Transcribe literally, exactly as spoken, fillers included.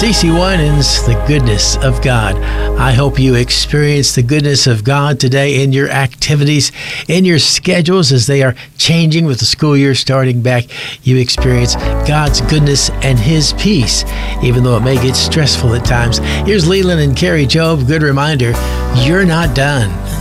C C Winans, the goodness of God. I hope you experience the goodness of God today in your activities, in your schedules as they are changing with the school year starting back. You experience God's goodness and His peace, even though it may get stressful at times. Here's Leland and Carrie Job. Good reminder, you're not done.